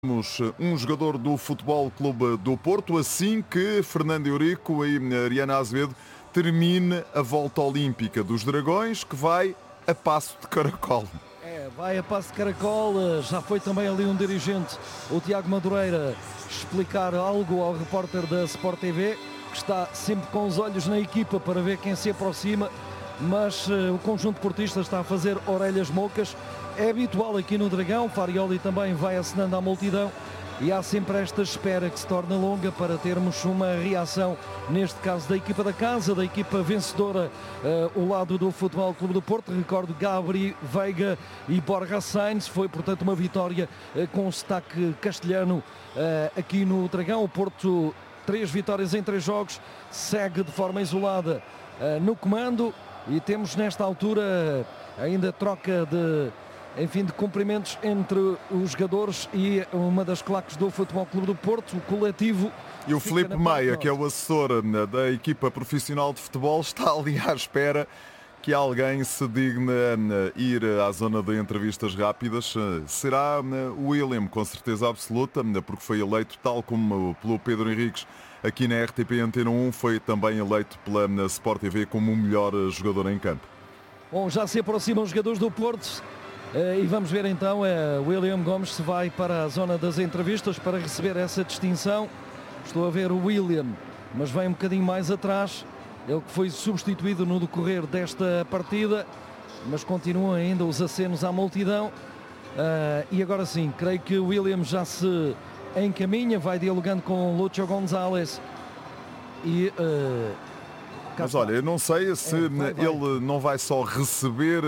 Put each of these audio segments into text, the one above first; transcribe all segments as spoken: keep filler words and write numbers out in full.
Temos um jogador do Futebol Clube do Porto, assim que Fernando Eurico e Ariana Azevedo termine a volta olímpica dos Dragões, que vai a passo de caracol. É, vai a passo de caracol. Já foi também ali um dirigente, o Tiago Madureira, explicar algo ao repórter da Sport T V, que está sempre com os olhos na equipa para ver quem se aproxima, mas uh, o conjunto portista está a fazer orelhas moucas. É habitual aqui no Dragão, Farioli também vai acenando à multidão e há sempre esta espera que se torna longa para termos uma reação, neste caso da equipa da casa, da equipa vencedora, uh, o lado do Futebol Clube do Porto. Recordo Gabri, Veiga e Borja Sainz. Foi, portanto, uma vitória uh, com sotaque castelhano uh, aqui no Dragão. O Porto, três vitórias em três jogos, segue de forma isolada uh, no comando e temos nesta altura ainda troca de... enfim, de cumprimentos entre os jogadores e uma das claques do Futebol Clube do Porto, o coletivo. E o Filipe Meia, que é o assessor da equipa profissional de futebol, está ali à espera que alguém se digne a ir à zona de entrevistas rápidas. Será o William, com certeza absoluta, porque foi eleito, tal como pelo Pedro Henriques, aqui na R T P Antena um, foi também eleito pela Sport T V como o melhor jogador em campo. Bom, já se aproximam os jogadores do Porto. Uh, e vamos ver então uh, William Gomes se vai para a zona das entrevistas para receber essa distinção. Estou a ver o William, mas vem um bocadinho mais atrás. Ele que foi substituído no decorrer desta partida, mas continuam ainda os acenos à multidão. Uh, e agora sim, creio que o William já se encaminha, vai dialogando com Lúcio González e... Uh, Mas olha, eu não sei se é, vai, vai. ele não vai só receber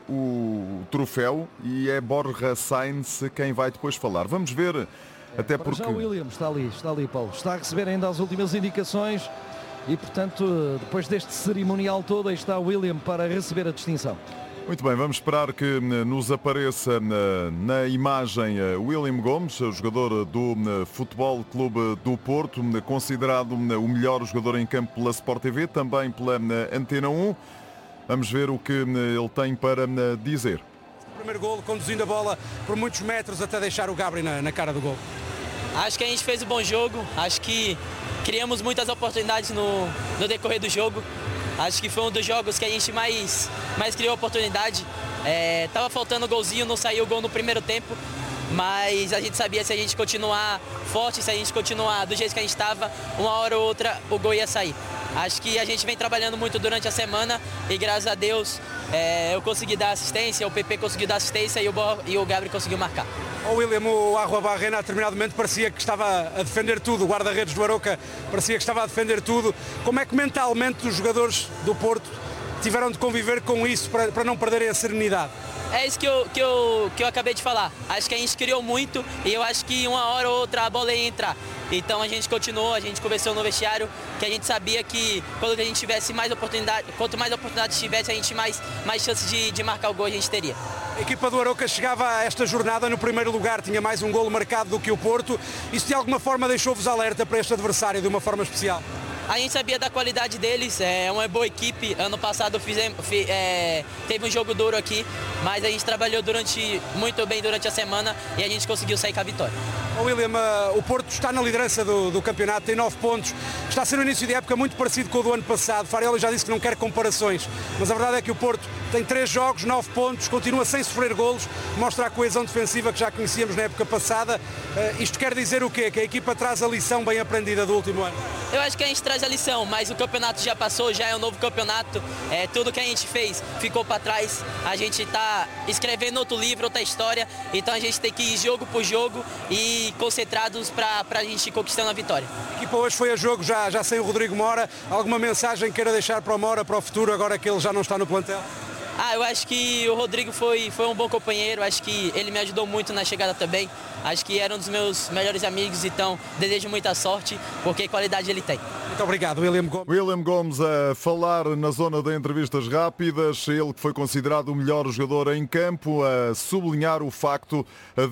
o troféu e é Borja Sainz quem vai depois falar. Vamos ver, é, até porque... Já o William está ali, está ali, Paulo. Está a receber ainda as últimas indicações e, portanto, depois deste cerimonial todo, aí está o William para receber a distinção. Muito bem, vamos esperar que nos apareça na, na imagem William Gomes, jogador do Futebol Clube do Porto, considerado o melhor jogador em campo pela Sport T V, também pela Antena um. Vamos ver o que ele tem para dizer. Primeiro golo, conduzindo a bola por muitos metros até deixar o Gabri na, na cara do gol. Acho que a gente fez um bom jogo, acho que criamos muitas oportunidades no, no decorrer do jogo. Acho que foi um dos jogos que a gente mais, mais criou oportunidade. É, tava faltando golzinho, não saiu o gol no primeiro tempo, mas a gente sabia, se a gente continuar forte, se a gente continuar do jeito que a gente estava, uma hora ou outra o gol ia sair. Acho que a gente vem trabalhando muito durante a semana e, graças a Deus, é, eu consegui dar assistência, o P P conseguiu dar assistência e o, Bo, e o Gabriel conseguiu marcar. O William, o Arrua Barrena, a determinado momento parecia que estava a defender tudo, o guarda-redes do Arouca parecia que estava a defender tudo. Como é que mentalmente os jogadores do Porto tiveram de conviver com isso para, para não perderem a serenidade? É isso que eu, que, eu, que eu acabei de falar. Acho que a gente criou muito e eu acho que uma hora ou outra a bola ia entrar. Então a gente continuou, a gente conversou no vestiário, que a gente sabia que quando a gente tivesse mais oportunidade, quanto mais oportunidades tivesse, a gente mais, mais chances de, de marcar o gol a gente teria. A equipa do Arouca chegava a esta jornada no primeiro lugar, tinha mais um golo marcado do que o Porto. Isso de alguma forma deixou-vos alerta para este adversário de uma forma especial? A gente sabia da qualidade deles, é uma boa equipe. Ano passado fizemos, é, teve um jogo duro aqui, mas a gente trabalhou durante, muito bem durante a semana e a gente conseguiu sair com a vitória. Oh, William, uh, o Porto está na liderança do, do campeonato, tem nove pontos, está a ser um início de época muito parecido com o do ano passado. Farioli já disse que não quer comparações, mas a verdade é que o Porto tem três jogos, nove pontos, continua sem sofrer golos, mostra a coesão defensiva que já conhecíamos na época passada. Uh, isto quer dizer o quê? Que a equipa traz a lição bem aprendida do último ano? Eu acho que a gente traz a lição, mas o campeonato já passou, já é um novo campeonato, é, tudo que a gente fez ficou para trás, a gente está escrevendo outro livro, outra história, então a gente tem que ir jogo por jogo e concentrados para a gente ir conquistando a vitória. A equipa hoje foi a jogo já, já sem o Rodrigo Mora, alguma mensagem queira deixar para o Mora, para o futuro, agora que ele já não está no plantel? Ah, eu acho que o Rodrigo foi, foi um bom companheiro, acho que ele me ajudou muito na chegada também, acho que era um dos meus melhores amigos, então desejo muita sorte, porque qualidade ele tem. Muito obrigado, William Gomes. William Gomes a falar na zona de entrevistas rápidas, ele que foi considerado o melhor jogador em campo, a sublinhar o facto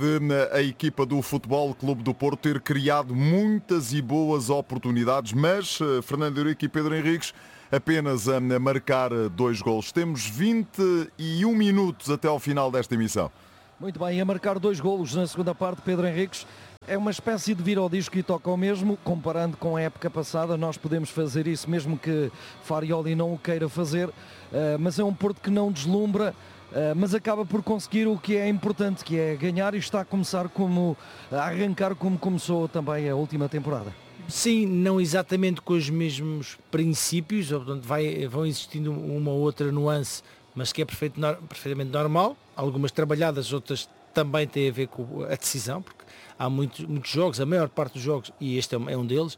de a equipa do Futebol Clube do Porto ter criado muitas e boas oportunidades, mas Fernando Eurico e Pedro Henriques apenas a marcar dois golos. Temos vinte e um minutos até ao final desta emissão. Muito bem, a marcar dois golos na segunda parte, Pedro Henriques, é uma espécie de vir ao disco e toca ao mesmo, comparando com a época passada. Nós podemos fazer isso mesmo que Farioli não o queira fazer, mas é um Porto que não deslumbra, mas acaba por conseguir o que é importante, que é ganhar, e está a começar como, a arrancar como começou também a última temporada. Sim, não exatamente com os mesmos princípios, portanto vai, vão existindo uma ou outra nuance, mas que é perfeito, perfeitamente normal, algumas trabalhadas, outras também têm a ver com a decisão, porque há muitos, muitos jogos, a maior parte dos jogos, e este é um deles,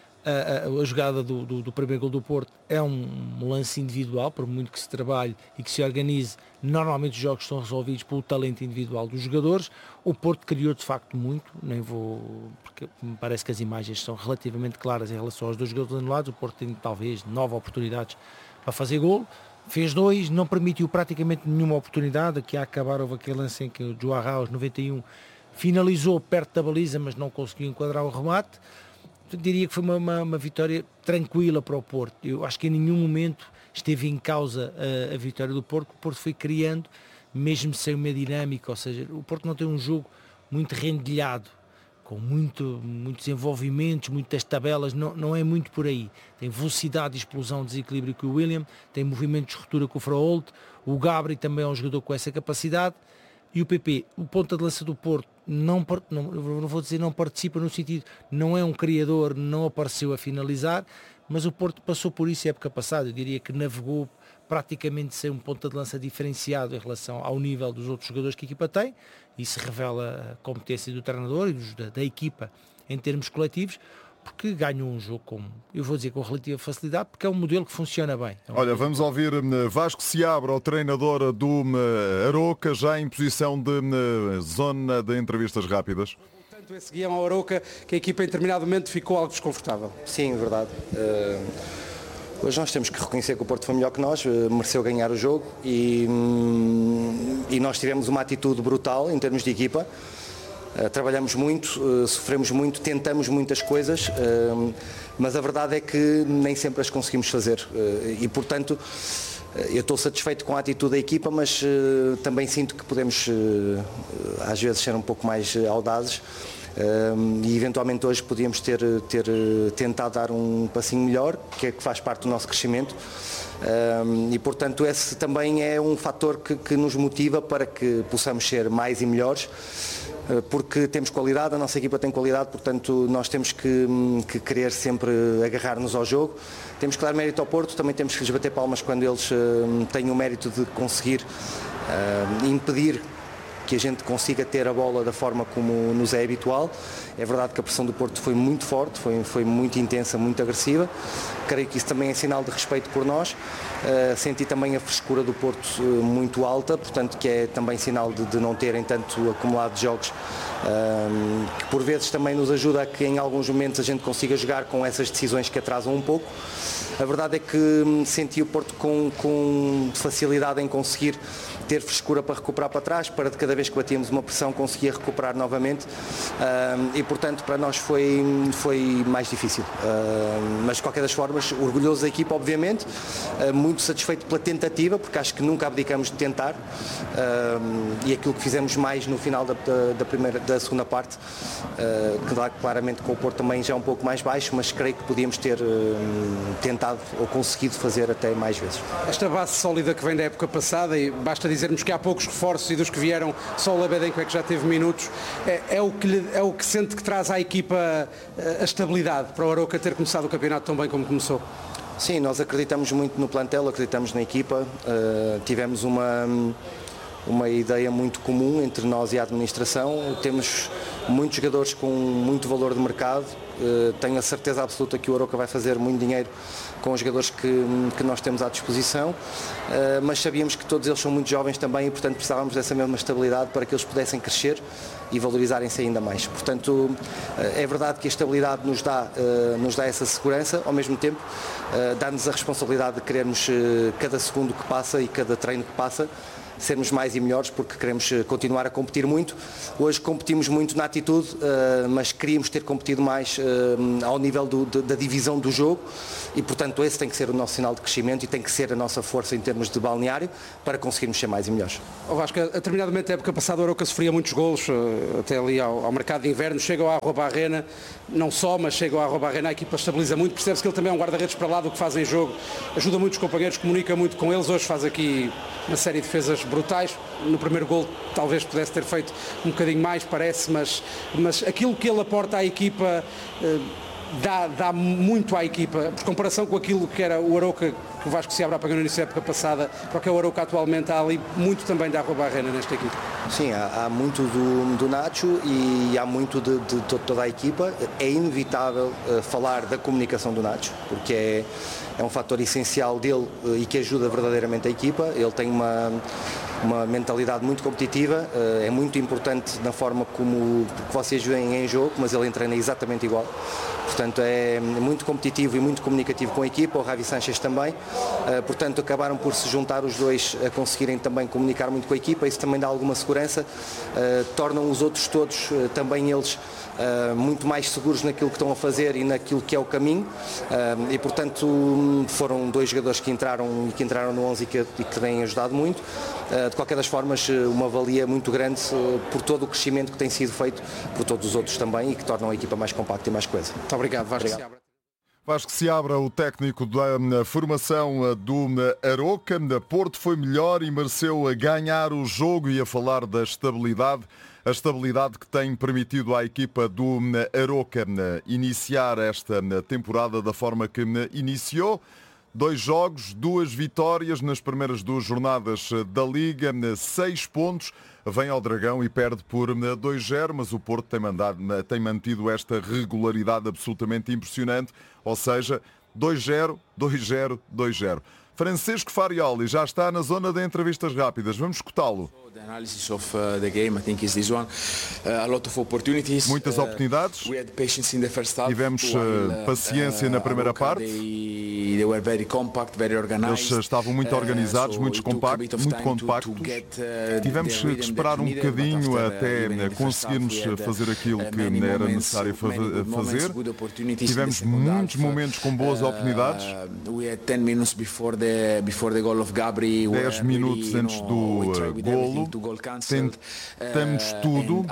a, a, a jogada do, do, do primeiro gol do Porto é um lance individual, por muito que se trabalhe e que se organize, normalmente os jogos são resolvidos pelo talento individual dos jogadores. O Porto criou de facto muito, nem vou, porque me parece que as imagens são relativamente claras em relação aos dois gols anulados. O Porto tem talvez nove oportunidades para fazer gol, fez dois, não permitiu praticamente nenhuma oportunidade. Aqui a acabar houve aquele lance em que o Joao aos noventa e um finalizou perto da baliza, mas não conseguiu enquadrar o remate. Eu diria que foi uma, uma, uma vitória tranquila para o Porto. Eu acho que em nenhum momento esteve em causa a, a vitória do Porto. O Porto foi criando, mesmo sem uma dinâmica, ou seja, o Porto não tem um jogo muito rendilhado, com muito, muitos desenvolvimentos, muitas tabelas, não, não é muito por aí. Tem velocidade, explosão, desequilíbrio com o William, tem movimento de ruptura com o Fraolt, o Gabri também é um jogador com essa capacidade, e o P P, o ponta de lança do Porto, não, não, não vou dizer não participa no sentido, não é um criador, não apareceu a finalizar, mas o Porto passou por isso a época passada. Eu diria que navegou praticamente sem um ponta de lança diferenciado em relação ao nível dos outros jogadores que a equipa tem. Isso revela a competência do treinador e dos, da, da equipa em termos coletivos, porque ganhou um jogo com, eu vou dizer, com relativa facilidade, porque é um modelo que funciona bem. É um Olha, vamos ouvir Vasco Seabra, o treinador do Arouca, já em posição de zona de entrevistas rápidas. Tanto esse guião ao Arouca que a equipa em determinado momento ficou algo desconfortável. Sim, verdade. Uh... Hoje nós temos que reconhecer que o Porto foi melhor que nós, mereceu ganhar o jogo e, e nós tivemos uma atitude brutal em termos de equipa. Uh, trabalhamos muito, uh, sofremos muito, tentamos muitas coisas, uh, mas a verdade é que nem sempre as conseguimos fazer. Uh, e, portanto, uh, eu estou satisfeito com a atitude da equipa, mas uh, também sinto que podemos, uh, às vezes, ser um pouco mais audazes. Um, e eventualmente hoje podíamos ter, ter tentado dar um passinho melhor, que é que faz parte do nosso crescimento, um, e portanto esse também é um fator que, que nos motiva para que possamos ser mais e melhores, porque temos qualidade, a nossa equipa tem qualidade, portanto nós temos que, que querer sempre agarrar-nos ao jogo. Temos que dar mérito ao Porto, também temos que lhes bater palmas quando eles um, têm o mérito de conseguir um, impedir que a gente consiga ter a bola da forma como nos é habitual. É verdade que a pressão do Porto foi muito forte, foi, foi muito intensa, muito agressiva. Creio que isso também é sinal de respeito por nós. Uh, senti também a frescura do Porto uh, muito alta, portanto que é também sinal de, de não terem tanto acumulado de jogos, uh, que por vezes também nos ajuda a que em alguns momentos a gente consiga jogar com essas decisões que atrasam um pouco. A verdade é que um, senti o Porto com, com facilidade em conseguir ter frescura para recuperar para trás, para de cada vez que batíamos uma pressão conseguir recuperar novamente, uh, e portanto para nós foi, foi mais difícil, uh, mas de qualquer das formas orgulhoso da equipa obviamente, uh, muito satisfeito pela tentativa, porque acho que nunca abdicamos de tentar, uh, e aquilo que fizemos mais no final da, da, da, primeira, da segunda parte, uh, que dá claramente com o Porto também já um pouco mais baixo, mas creio que podíamos ter uh, tentado ou conseguido fazer até mais vezes. Esta base sólida que vem da época passada, e basta dizermos que há poucos reforços e dos que vieram só o Lebedenco é que já teve minutos, é, é, o que lhe, é o que sente que traz à equipa a estabilidade para o Arouca ter começado o campeonato tão bem como começou? Sim, nós acreditamos muito no plantel, acreditamos na equipa, uh, tivemos uma, uma ideia muito comum entre nós e a administração, temos muitos jogadores com muito valor de mercado, uh, tenho a certeza absoluta que o Arouca vai fazer muito dinheiro com os jogadores que, que nós temos à disposição, uh, mas sabíamos que todos eles são muito jovens também e portanto precisávamos dessa mesma estabilidade para que eles pudessem crescer e valorizarem-se ainda mais. Portanto, uh, é verdade que a estabilidade nos dá, uh, nos dá essa segurança, ao mesmo tempo uh, dá-nos a responsabilidade de querermos uh, cada segundo que passa e cada treino que passa sermos mais e melhores, porque queremos continuar a competir muito. Hoje competimos muito na atitude, mas queríamos ter competido mais ao nível do, da divisão do jogo e, portanto, esse tem que ser o nosso sinal de crescimento e tem que ser a nossa força em termos de balneário para conseguirmos ser mais e melhores. Eu acho que a determinadamente a época passada o Arouca sofria muitos golos, até ali ao, ao mercado de inverno, chegam à Arroba Arena, não só, mas chegam à Arroba Arena, a equipa estabiliza muito, percebe-se que ele também é um guarda-redes para lá do que faz em jogo, ajuda muito os companheiros, comunica muito com eles, hoje faz aqui uma série de defesas brutais, no primeiro gol talvez pudesse ter feito um bocadinho mais, parece, mas, mas aquilo que ele aporta à equipa eh, dá, dá muito à equipa, por comparação com aquilo que era o Arouca, que o Vasco Seabra apagou no início da época passada, para o que é o Arouca atualmente, há ali muito também da Arroba Arena nesta equipa. Sim, há, há muito do, do Nacho e há muito de, de, de toda a equipa. É inevitável uh, falar da comunicação do Nacho, porque é, é um fator essencial dele uh, e que ajuda verdadeiramente a equipa. Ele tem uma, uma mentalidade muito competitiva, uh, é muito importante na forma como vocês veem em jogo, mas ele treina exatamente igual. Portanto, é muito competitivo e muito comunicativo com a equipa, o Javi Sánchez também. Uh, portanto, acabaram por se juntar os dois a conseguirem também comunicar muito com a equipa, isso também dá alguma segurança, uh, tornam os outros todos, uh, também eles, uh, muito mais seguros naquilo que estão a fazer e naquilo que é o caminho, uh, e portanto foram dois jogadores que entraram e que entraram no onze e que, e que têm ajudado muito. Uh, de qualquer das formas, uma valia muito grande uh, por todo o crescimento que tem sido feito por todos os outros também e que tornam a equipa mais compacta e mais coesa. Muito obrigado, Vasco Seabra. Vasco Seabra, o técnico da formação do Arouca. Porto foi melhor e mereceu ganhar o jogo, e a falar da estabilidade, a estabilidade que tem permitido à equipa do Arouca iniciar esta temporada da forma que iniciou. Dois jogos, duas vitórias nas primeiras duas jornadas da Liga, seis pontos. Vem ao Dragão e perde por dois zero, mas o Porto tem, mandado, tem mantido esta regularidade absolutamente impressionante, ou seja, dois zero, dois zero, dois zero. Francisco Farioli já está na zona de entrevistas rápidas. Vamos escutá-lo. Muitas oportunidades. Tivemos uh, paciência na primeira parte. Eles estavam muito organizados, muito compactos, muito compactos. Tivemos que esperar um bocadinho até conseguirmos fazer aquilo que era necessário fazer. Tivemos muitos momentos com boas oportunidades. dez minutos antes do uh, golo, tentamos tudo.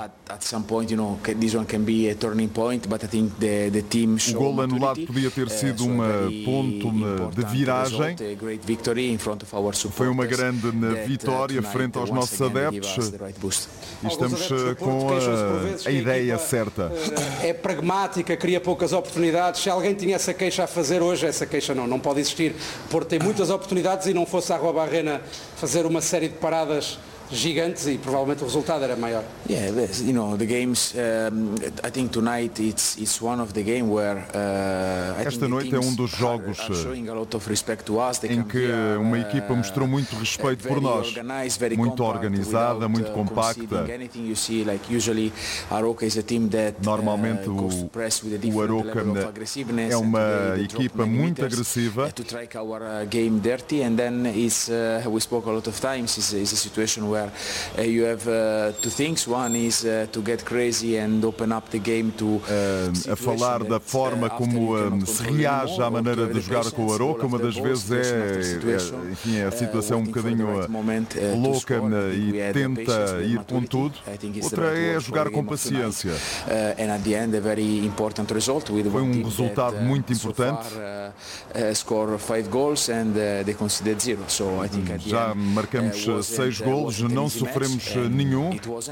O golo anulado podia ter sido um ponto de viragem. Foi uma grande vitória frente aos nossos adeptos e estamos com a, a ideia certa. É pragmática, cria poucas oportunidades. Se alguém tinha essa queixa a fazer hoje, essa queixa não, não pode existir. Porto tem muitas oportunidades e não fosse a Arroba Arena fazer uma série de paradas gigantes e provavelmente o resultado era maior. Yeah, you know, the games. Um, I think tonight it's it's one of the game where. Uh, Esta noite é um dos jogos em que uma equipa mostrou muito respeito por nós, muito organizada, muito compacta. Normalmente o, o Arouca é uma equipa muito agressiva. Where uh, you have uh, two things. One is uh, to get crazy and open up the game to uh, a falar da forma como uh, se reage à maneira de jogar com o Arouca. Uma das vezes é, é, enfim, é a situação um bocadinho uh, louca uh, e tenta ir com tudo. Outra é jogar com paciência. Foi um resultado muito importante. Já marcamos seis golos, não sofremos nenhum.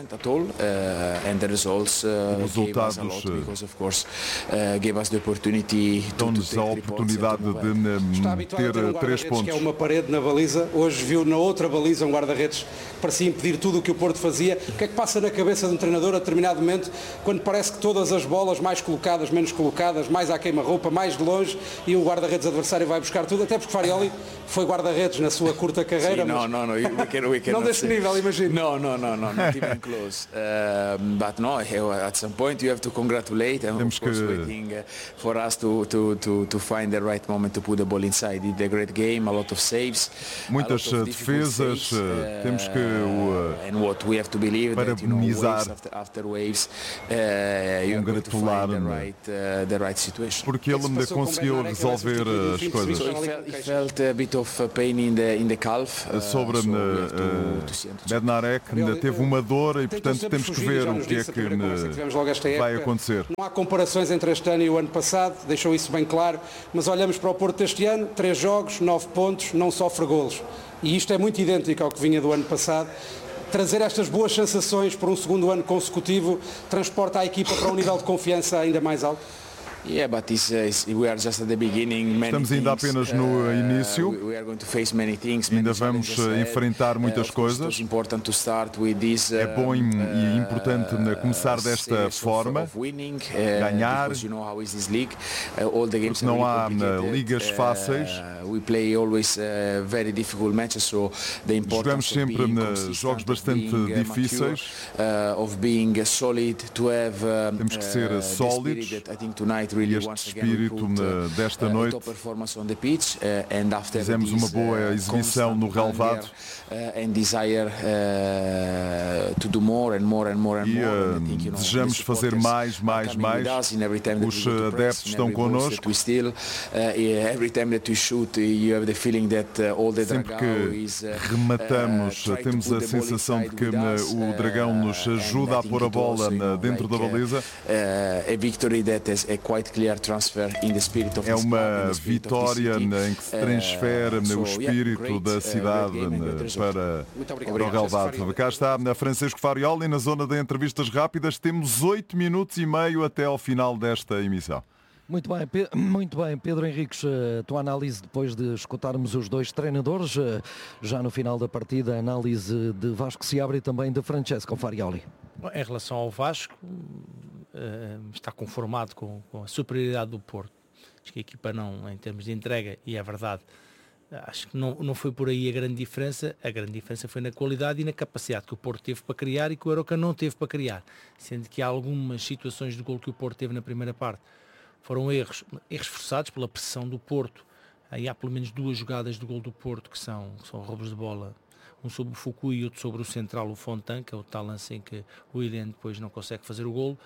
Os resultados dão-nos a oportunidade de ter três pontos. Que é uma parede na baliza. Hoje viu na outra baliza um guarda-redes que parecia impedir tudo o que o Porto fazia. O que é que passa na cabeça de um treinador a determinado momento, quando parece que todas as bolas, mais colocadas, menos colocadas, mais à queima-roupa, mais de longe, e o guarda-redes adversário vai buscar tudo, até porque Farioli foi guarda-redes na sua curta carreira. Sim, não, não, não, we can, we não deste nível. impossível, imagino. No, no, no, no, not even close. Uh, but no, at some point you have to congratulate and of course waiting uh, for us to, to, to, to find the right moment to put the ball inside. Did a great game, a lot of saves. Muitas of defesas, saves, uh, temos que uh, and what we have to believe that, you know, waves after, after waves, uh, you have to find the right, uh, the right situation. Porque ele ainda conseguiu resolver as coisas. So he felt, he felt a bit of pain in the in the calf. Uh, Sobre so uh, Bednarek ainda teve uma dor e portanto temos que ver o que é que vai acontecer. Não há comparações entre este ano e o ano passado, deixou isso bem claro, mas olhamos para o Porto deste ano, três jogos, nove pontos, não sofre golos. E isto é muito idêntico ao que vinha do ano passado. Trazer estas boas sensações por um segundo ano consecutivo transporta a equipa para um nível de confiança ainda mais alto? Yeah, but it's, uh, it's, we are just at the beginning. Many Estamos ainda apenas no início. Uh, we are going to face many things, many ainda vamos enfrentar muitas uh, coisas. Important to start with this, uh, é bom e importante uh, começar desta forma, of, of winning, uh, ganhar, you know how is this league. Uh, all the games porque não há ligas fáceis. Uh, we play always uh, very difficult matches, so the importance Jogamos sempre of jogos bastante being, uh, difíceis. Uh, of being solid, to have, uh, Temos que ser uh, sólidos. That I think tonight e este espírito desta noite. Fizemos uma boa exibição no relevado e uh, desejamos fazer mais, mais, mais. Os adeptos estão connosco. Sempre que rematamos, temos a sensação de que o Dragão nos ajuda a pôr a bola dentro da baliza. É uma vitória em que se transfere o espírito da cidade para o relevado. Cá está Francisco Farioli na zona de entrevistas rápidas. Temos oito minutos e meio até ao final desta emissão. Muito bem, muito bem, Pedro Henriques, a tua análise depois de escutarmos os dois treinadores, já no final da partida, a análise de Vasco Seabra e também de Francesco Farioli. Em relação ao Vasco, está conformado com a superioridade do Porto. Acho que a equipa não, em termos de entrega, e é verdade, acho que não, não foi por aí a grande diferença. A grande diferença foi na qualidade e na capacidade que o Porto teve para criar e que o Arouca não teve para criar, sendo que há algumas situações de gol que o Porto teve na primeira parte foram erros, erros forçados pela pressão do Porto. Aí há pelo menos duas jogadas de gol do Porto que são, que são roubos de bola, um sobre o Foucault e outro sobre o central, o Fontan, que é o tal lance em que o Willian depois não consegue fazer o golo.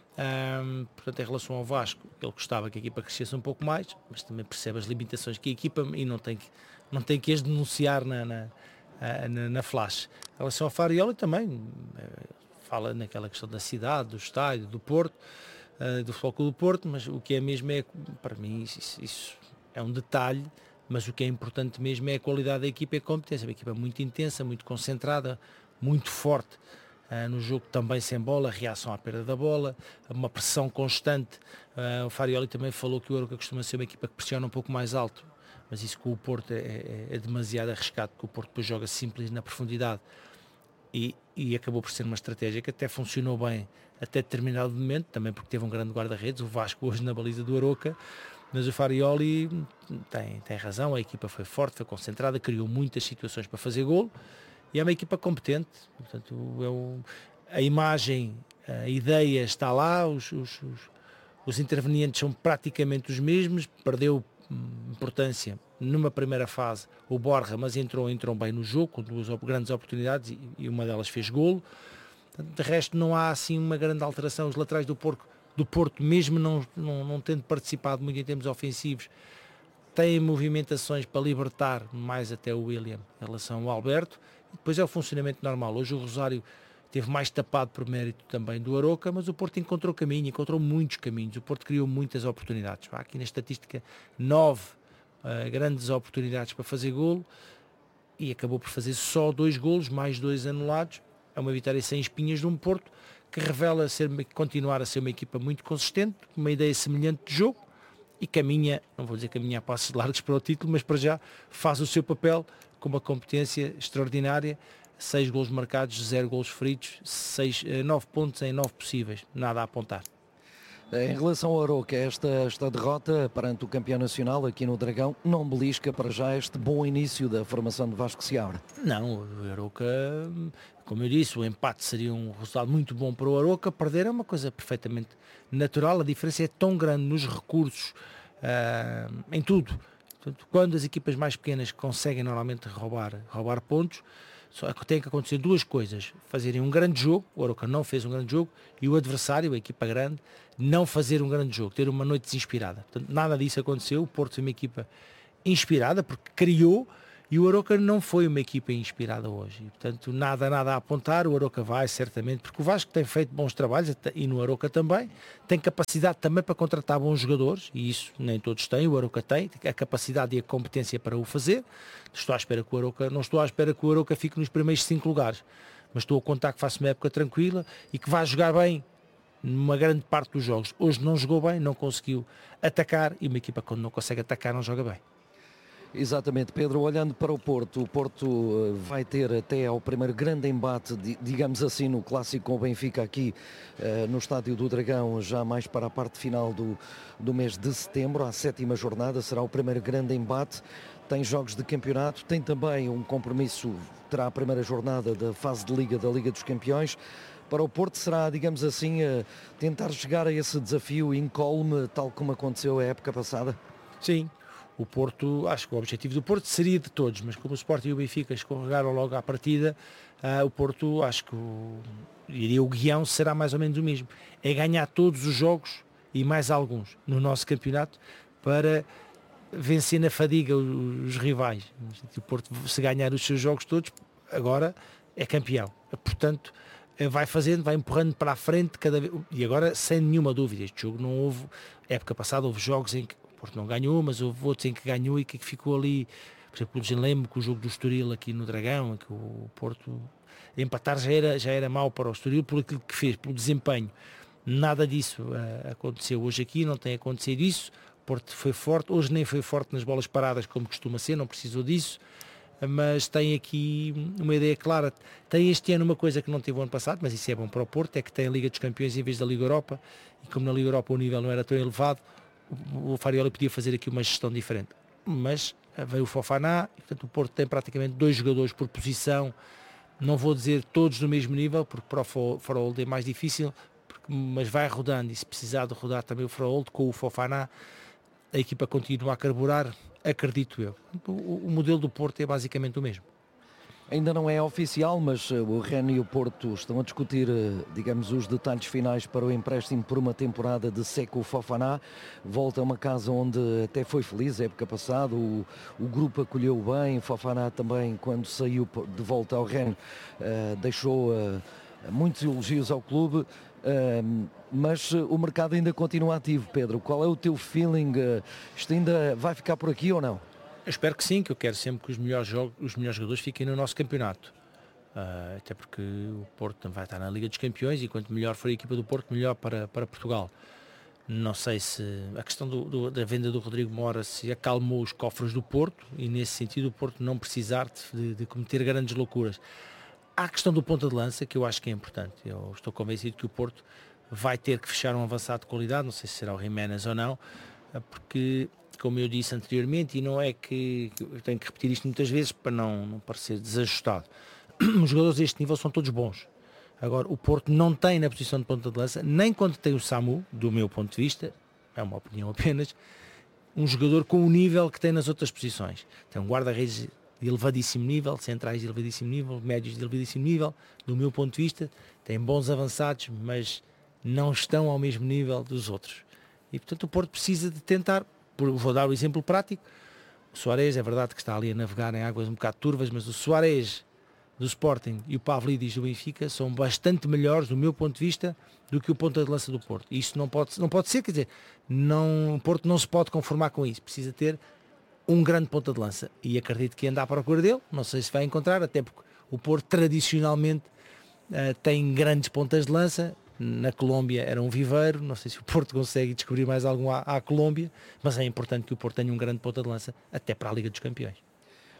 Um, portanto, em relação ao Vasco, ele gostava que a equipa crescesse um pouco mais, mas também percebe as limitações que a equipa e não tem que, não tem que as denunciar na, na, na, na flash. Em relação ao Farioli também fala naquela questão da cidade, do estádio, do Porto, uh, do Futebol Clube do Porto, mas o que é mesmo é, para mim, isso, isso é um detalhe, mas o que é importante mesmo é a qualidade da equipa e a competência. Uma equipa muito intensa, muito concentrada, muito forte. Uh, no jogo também sem bola, reação à perda da bola, uma pressão constante. Uh, o Farioli também falou que o Arouca costuma ser uma equipa que pressiona um pouco mais alto, mas isso com o Porto é, é, é demasiado arriscado, porque o Porto depois joga simples na profundidade e, e acabou por ser uma estratégia que até funcionou bem até determinado momento, também porque teve um grande guarda-redes, o Vasco hoje na baliza do Arouca, mas o Farioli tem, tem razão, a equipa foi forte, foi concentrada, criou muitas situações para fazer golo. E é uma equipa competente, portanto, eu, a imagem, a ideia está lá, os, os, os, os intervenientes são praticamente os mesmos, perdeu importância numa primeira fase o Borja, mas entrou, entrou bem no jogo, com duas grandes oportunidades e, e uma delas fez golo. De resto não há assim uma grande alteração, os laterais do Porto, do Porto mesmo não, não, não tendo participado muito em termos ofensivos, têm movimentações para libertar mais até o William em relação ao Alberto. Depois é o funcionamento normal. Hoje o Rosário teve mais tapado por mérito também do Arouca, mas o Porto encontrou caminho, encontrou muitos caminhos. O Porto criou muitas oportunidades. Há aqui na estatística nove uh, grandes oportunidades para fazer golo e acabou por fazer só dois golos, mais dois anulados. É uma vitória sem espinhas de um Porto que revela ser, continuar a ser uma equipa muito consistente, uma ideia semelhante de jogo e caminha, não vou dizer caminha a passos largos para o título, mas para já faz o seu papel com uma competência extraordinária, seis golos marcados, zero golos feridos, seis, nove pontos em nove possíveis, nada a apontar. Em relação ao Arouca, esta, esta derrota perante o campeão nacional aqui no Dragão não belisca para já este bom início da formação de Vasco Seabra? Não, o Arouca, como eu disse, o empate seria um resultado muito bom para o Arouca, perder é uma coisa perfeitamente natural, a diferença é tão grande nos recursos, uh, em tudo. Portanto, quando as equipas mais pequenas conseguem normalmente roubar, roubar pontos, só tem que acontecer duas coisas: fazerem um grande jogo, o Arouca não fez um grande jogo, e o adversário, a equipa grande, não fazer um grande jogo, ter uma noite desinspirada. Portanto, nada disso aconteceu. O Porto foi uma equipa inspirada porque criou, e o Arouca não foi uma equipa inspirada hoje. E, portanto, nada, nada a apontar. O Arouca vai, certamente, porque o Vasco tem feito bons trabalhos, e no Arouca também, tem capacidade também para contratar bons jogadores, e isso nem todos têm, o Arouca tem, tem a capacidade e a competência para o fazer. Estou à espera que o Arouca, não estou à espera que o Arouca fique nos primeiros cinco lugares, mas estou a contar que faça uma época tranquila e que vá jogar bem numa grande parte dos jogos. Hoje não jogou bem, não conseguiu atacar, e uma equipa quando não consegue atacar não joga bem. Exatamente, Pedro, olhando para o Porto, o Porto vai ter até ao primeiro grande embate, digamos assim, no clássico com o Benfica aqui uh, no Estádio do Dragão, já mais para a parte final do, do mês de setembro, à sétima jornada, será o primeiro grande embate. Tem jogos de campeonato, tem também um compromisso, terá a primeira jornada da fase de Liga, da Liga dos Campeões. Para o Porto será, digamos assim, uh, tentar chegar a esse desafio incólume, tal como aconteceu a época passada? Sim. O Porto, acho que o objetivo do Porto seria de todos, mas como o Sporting e o Benfica escorregaram logo à partida, uh, o Porto, acho que o, iria, o guião será mais ou menos o mesmo. É ganhar todos os jogos e mais alguns no nosso campeonato para vencer na fadiga os, os rivais. O Porto, se ganhar os seus jogos todos, agora é campeão. Portanto, vai fazendo, vai empurrando para a frente cada vez. E agora, sem nenhuma dúvida, este jogo não houve, época passada houve jogos em que o Porto não ganhou, mas houve outros em que ganhou e que ficou ali. Por exemplo, eu lembro que o jogo do Estoril aqui no Dragão, em que o Porto empatar já era, já era mau para o Estoril por aquilo que fez, pelo desempenho. Nada disso uh, aconteceu hoje aqui, não tem acontecido isso. O Porto foi forte, hoje nem foi forte nas bolas paradas como costuma ser, não precisou disso, mas tem aqui uma ideia clara. Tem este ano uma coisa que não teve o ano passado, mas isso é bom para o Porto, é que tem a Liga dos Campeões em vez da Liga Europa, e como na Liga Europa o nível não era tão elevado, o Farioli podia fazer aqui uma gestão diferente, mas veio o Fofana, e, portanto o Porto tem praticamente dois jogadores por posição, não vou dizer todos do mesmo nível, porque para o Faraolde é mais difícil, porque, mas vai rodando, e se precisar de rodar também o Faraolde com o Fofana, a equipa continua a carburar, acredito eu. O, o modelo do Porto é basicamente o mesmo. Ainda não é oficial, mas o Rennes e o Porto estão a discutir, digamos, os detalhes finais para o empréstimo por uma temporada de Seko Fofana. Volta a uma casa onde até foi feliz a época passada, o, o grupo acolheu bem, Fofana também, quando saiu de volta ao Rennes, uh, deixou uh, muitos elogios ao clube, uh, mas o mercado ainda continua ativo. Pedro, qual é o teu feeling? Uh, isto ainda vai ficar por aqui ou não? Eu espero que sim, que eu quero sempre que os melhores, jogos, os melhores jogadores fiquem no nosso campeonato. Uh, até porque o Porto vai estar na Liga dos Campeões, e quanto melhor for a equipa do Porto, melhor para, para Portugal. Não sei se a questão do, do, da venda do Rodrigo Mora se acalmou os cofres do Porto, e nesse sentido o Porto não precisar de, de cometer grandes loucuras. Há a questão do ponta de lança, que eu acho que é importante. Eu estou convencido que o Porto vai ter que fechar um avançado de qualidade, não sei se será o Jiménez ou não, porque, como eu disse anteriormente, e não é que eu tenho que repetir isto muitas vezes para não, não parecer desajustado, os jogadores deste nível são todos bons. Agora, o Porto não tem na posição de ponta de lança, nem quando tem o Samu, do meu ponto de vista, é uma opinião apenas, um jogador com o nível que tem nas outras posições. Tem um guarda-redes de elevadíssimo nível, centrais de elevadíssimo nível, médios de elevadíssimo nível, do meu ponto de vista, tem bons avançados, mas não estão ao mesmo nível dos outros. E, portanto, o Porto precisa de tentar, vou dar o exemplo prático, o Suárez, é verdade que está ali a navegar em águas um bocado turvas, mas o Suárez do Sporting e o Pavlidis do Benfica são bastante melhores, do meu ponto de vista, do que o ponta de lança do Porto. E isso não pode, não pode ser, quer dizer, não, o Porto não se pode conformar com isso, precisa ter um grande ponta de lança, e acredito que anda à procura dele, não sei se vai encontrar, até porque o Porto tradicionalmente uh, tem grandes pontas de lança. Na Colômbia era um viveiro, não sei se o Porto consegue descobrir mais algum à, à Colômbia, mas é importante que o Porto tenha um grande ponta de lança até para a Liga dos Campeões.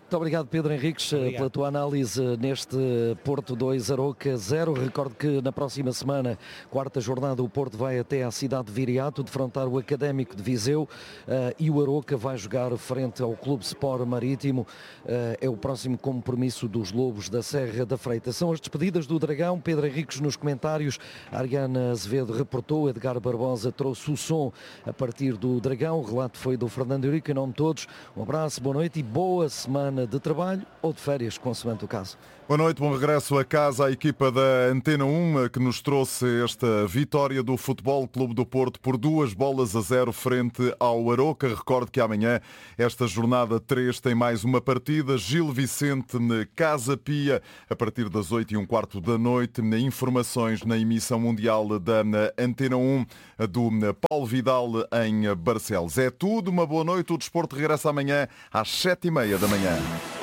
Muito obrigado, Pedro Henriques, obrigado pela tua análise neste Porto dois, Arouca zero. Recordo que na próxima semana, quarta jornada, o Porto vai até à cidade de Viriato defrontar o Académico de Viseu uh, e o Arouca vai jogar frente ao Clube Sport Marítimo. Uh, é o próximo compromisso dos Lobos da Serra da Freita. São as despedidas do Dragão. Pedro Henriques nos comentários. A Ariana Azevedo reportou. Edgar Barbosa trouxe o som a partir do Dragão. O relato foi do Fernando Eurico. Em nome de todos, um abraço, boa noite e boa semana de trabalho ou de férias, consoante o caso. Boa noite, bom regresso a casa à equipa da Antena um, que nos trouxe esta vitória do Futebol Clube do Porto por duas bolas a zero frente ao Arouca. Recordo que amanhã, esta jornada três, tem mais uma partida. Gil Vicente, Casa Pia, a partir das oito e um quarto da noite. Informações na emissão mundial da Antena um, do Paulo Vidal em Barcelos. É tudo, uma boa noite. O desporto regressa amanhã às sete e meia da manhã.